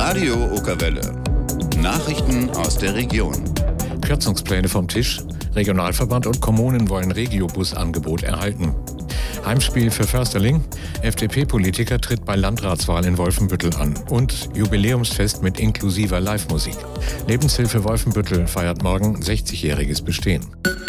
Radio Okerwelle. Nachrichten aus der Region. Kürzungspläne vom Tisch. Regionalverband und Kommunen wollen Regiobus-Angebot erhalten. Heimspiel für Försterling. FDP-Politiker tritt bei Landratswahl in Wolfenbüttel an. Und Jubiläumsfest mit inklusiver Live-Musik. Lebenshilfe Wolfenbüttel feiert morgen 60-jähriges Bestehen.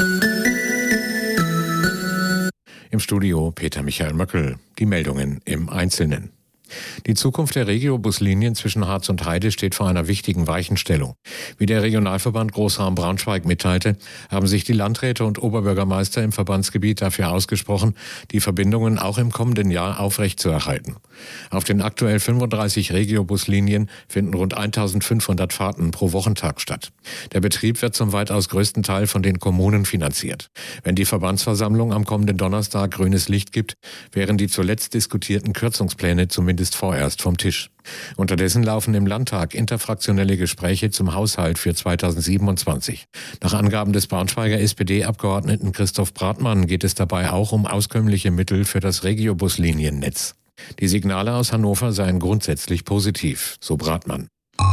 Im Studio Peter Michael Möckel. Die Meldungen im Einzelnen. Die Zukunft der Regiobuslinien zwischen Harz und Heide steht vor einer wichtigen Weichenstellung. Wie der Regionalverband Großraum Braunschweig mitteilte, haben sich die Landräte und Oberbürgermeister im Verbandsgebiet dafür ausgesprochen, die Verbindungen auch im kommenden Jahr aufrechtzuerhalten. Auf den aktuell 35 Regiobuslinien finden rund 1500 Fahrten pro Wochentag statt. Der Betrieb wird zum weitaus größten Teil von den Kommunen finanziert. Wenn die Verbandsversammlung am kommenden Donnerstag grünes Licht gibt, wären die zuletzt diskutierten Kürzungspläne zumindest vorerst vom Tisch. Unterdessen laufen im Landtag interfraktionelle Gespräche zum Haushalt für 2027. Nach Angaben des Braunschweiger SPD-Abgeordneten Christoph Bratmann geht es dabei auch um auskömmliche Mittel für das Regiobus-Liniennetz. Die Signale aus Hannover seien grundsätzlich positiv, so Bratmann.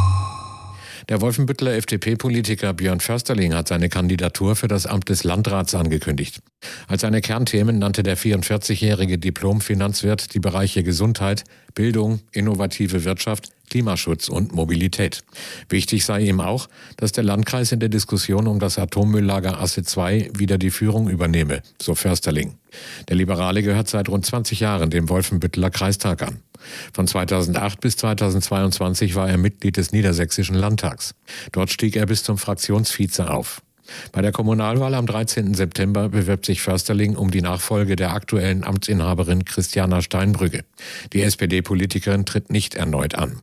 Der Wolfenbütteler FDP-Politiker Björn Försterling hat seine Kandidatur für das Amt des Landrats angekündigt. Als seine Kernthemen nannte der 44-jährige Diplom-Finanzwirt die Bereiche Gesundheit, Bildung, innovative Wirtschaft, Klimaschutz und Mobilität. Wichtig sei ihm auch, dass der Landkreis in der Diskussion um das Atommülllager Asse II wieder die Führung übernehme, so Försterling. Der Liberale gehört seit rund 20 Jahren dem Wolfenbütteler Kreistag an. Von 2008 bis 2022 war er Mitglied des Niedersächsischen Landtags. Dort stieg er bis zum Fraktionsvize auf. Bei der Kommunalwahl am 13. September bewirbt sich Försterling um die Nachfolge der aktuellen Amtsinhaberin Christiana Steinbrügge. Die SPD-Politikerin tritt nicht erneut an.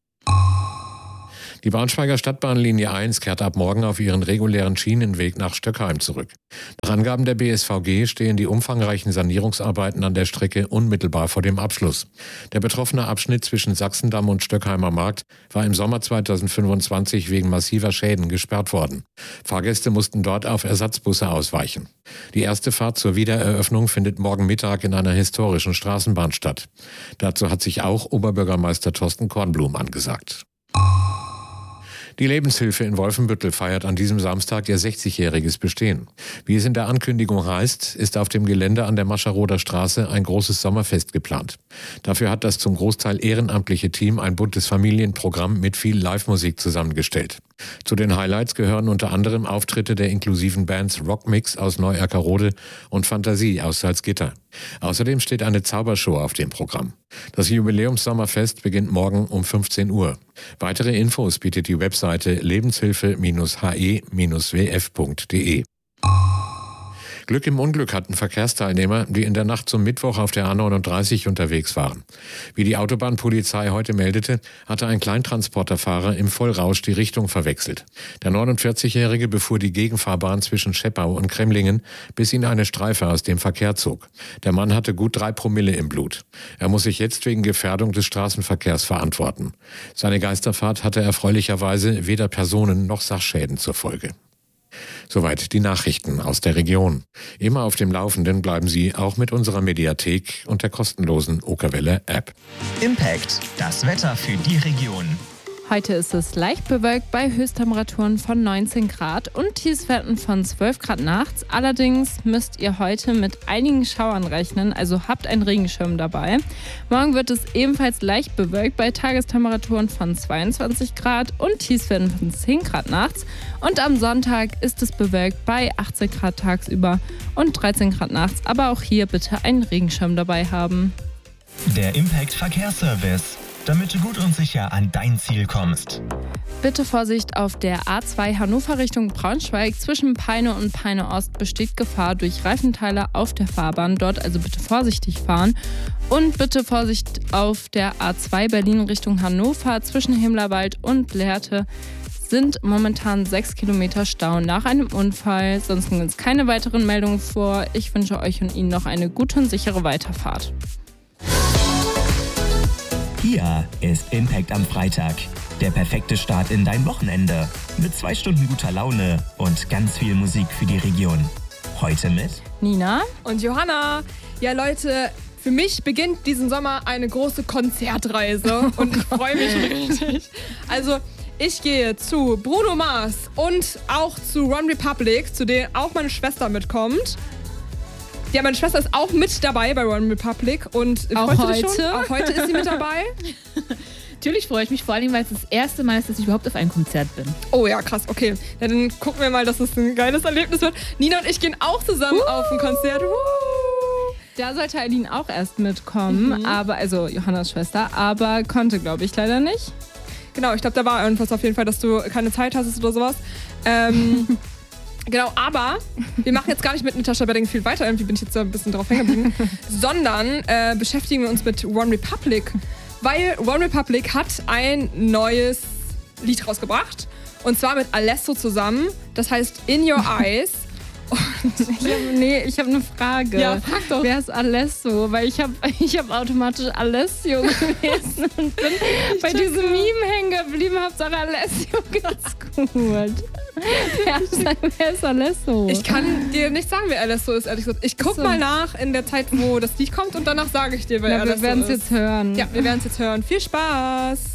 Die Braunschweiger Stadtbahnlinie 1 kehrt ab morgen auf ihren regulären Schienenweg nach Stöckheim zurück. Nach Angaben der BSVG stehen die umfangreichen Sanierungsarbeiten an der Strecke unmittelbar vor dem Abschluss. Der betroffene Abschnitt zwischen Sachsendamm und Stöckheimer Markt war im Sommer 2025 wegen massiver Schäden gesperrt worden. Fahrgäste mussten dort auf Ersatzbusse ausweichen. Die erste Fahrt zur Wiedereröffnung findet morgen Mittag in einer historischen Straßenbahn statt. Dazu hat sich auch Oberbürgermeister Thorsten Kornblum angesagt. Die Lebenshilfe in Wolfenbüttel feiert an diesem Samstag ihr 60-jähriges Bestehen. Wie es in der Ankündigung heißt, ist auf dem Gelände an der Mascharoder Straße ein großes Sommerfest geplant. Dafür hat das zum Großteil ehrenamtliche Team ein buntes Familienprogramm mit viel Live-Musik zusammengestellt. Zu den Highlights gehören unter anderem Auftritte der inklusiven Bands Rockmix aus Neu-Erkerode und Fantasie aus Salzgitter. Außerdem steht eine Zaubershow auf dem Programm. Das Jubiläumssommerfest beginnt morgen um 15 Uhr. Weitere Infos bietet die Webseite lebenshilfe-he-wf.de. Glück im Unglück hatten Verkehrsteilnehmer, die in der Nacht zum Mittwoch auf der A39 unterwegs waren. Wie die Autobahnpolizei heute meldete, hatte ein Kleintransporterfahrer im Vollrausch die Richtung verwechselt. Der 49-Jährige befuhr die Gegenfahrbahn zwischen Scheppau und Kremlingen, bis ihn eine Streife aus dem Verkehr zog. Der Mann hatte gut 3 Promille im Blut. Er muss sich jetzt wegen Gefährdung des Straßenverkehrs verantworten. Seine Geisterfahrt hatte erfreulicherweise weder Personen- noch Sachschäden zur Folge. Soweit die Nachrichten aus der Region. Immer auf dem Laufenden bleiben Sie auch mit unserer Mediathek und der kostenlosen Okerwelle-App. Impact, das Wetter für die Region. Heute ist es leicht bewölkt bei Höchsttemperaturen von 19 Grad und Tiefstwerten von 12 Grad nachts. Allerdings müsst ihr heute mit einigen Schauern rechnen, also habt einen Regenschirm dabei. Morgen wird es ebenfalls leicht bewölkt bei Tagestemperaturen von 22 Grad und Tiefstwerten von 10 Grad nachts. Und am Sonntag ist es bewölkt bei 18 Grad tagsüber und 13 Grad nachts. Aber auch hier bitte einen Regenschirm dabei haben. Der Impact Verkehrsservice, damit du gut und sicher an dein Ziel kommst. Bitte Vorsicht auf der A2 Hannover Richtung Braunschweig. Zwischen Peine und Peine Ost besteht Gefahr durch Reifenteile auf der Fahrbahn. Dort also bitte vorsichtig fahren. Und bitte Vorsicht auf der A2 Berlin Richtung Hannover. Zwischen Himmlerwald und Lehrte sind momentan 6 Kilometer Stau nach einem Unfall. Sonst gibt es keine weiteren Meldungen vor. Ich wünsche euch und Ihnen noch eine gute und sichere Weiterfahrt. Hier ist Impact am Freitag. Der perfekte Start in dein Wochenende. Mit 2 Stunden guter Laune und ganz viel Musik für die Region. Heute mit Nina und Johanna. Ja Leute, für mich beginnt diesen Sommer eine große Konzertreise und ich freue mich richtig. Also ich gehe zu Bruno Mars und auch zu One Republic, zu denen auch meine Schwester mitkommt. Ja, meine Schwester ist auch mit dabei bei One Republic und auch heute? Auch heute ist sie mit dabei. Natürlich freue ich mich, vor allem, weil es das erste Mal ist, dass ich überhaupt auf einem Konzert bin. Oh ja, krass, okay. Ja, dann gucken wir mal, dass es ein geiles Erlebnis wird. Nina und ich gehen auch zusammen auf ein Konzert. Da sollte Eileen auch erst mitkommen, aber, also Johannas Schwester, aber konnte, glaube ich, leider nicht. Genau, ich glaube, da war irgendwas auf jeden Fall, dass du keine Zeit hattest oder sowas. Genau, aber wir machen jetzt gar nicht mit Natascha Bedingfield weiter, irgendwie bin ich jetzt da ein bisschen drauf hängen geblieben, sondern beschäftigen wir uns mit One Republic, weil One Republic hat ein neues Lied rausgebracht und zwar mit Alesso zusammen, das heißt In Your Eyes. Ich habe eine Frage. Ja, frag doch. Wer ist Alesso? Weil ich hab automatisch Alessio gelesen und bin bei diesem Meme hängen geblieben. Hauptsache Alessio geht's gut. Wer ist Alesso? Ich kann dir nicht sagen, wer Alesso ist, ehrlich gesagt. Ich guck mal nach in der Zeit, wo das Lied kommt und danach sage ich dir, wer Alesso ist. Wir werden es jetzt hören. Ja, wir werden es jetzt hören. Viel Spaß!